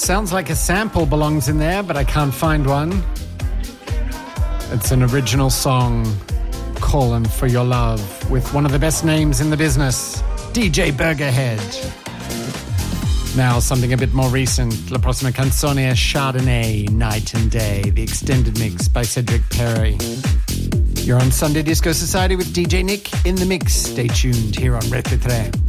sounds like a sample belongs in there, but I can't find one. It's an original song, Callin' for Your Love, with one of the best names in the business, DJ Burgerhead. Now, something a bit more recent. La prossima canzone è Chardonnay, Night and Day, the extended mix by Cedric Perry. You're on Sunday Disco Society with DJ Nick in the mix. Stay tuned here on Rete 3.